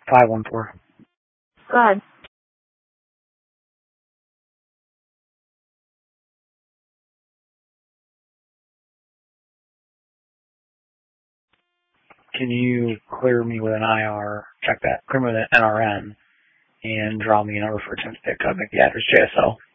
514. Go ahead. Can you clear me with an IR, check that, clear me with an NRN, and draw me a number for attempt to pick up, make the address JSL?